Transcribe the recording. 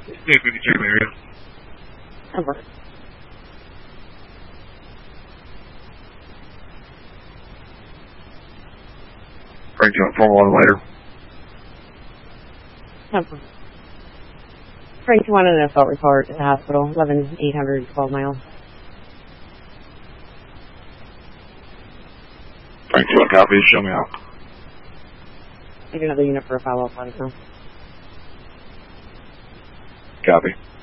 State 52 area. Over. Frank 2-1 later. Over. Frank 1 an assault report at the hospital, 11,812 miles. Frank 2 copy, show me out. Take another unit for a follow-up, let us know. Copy.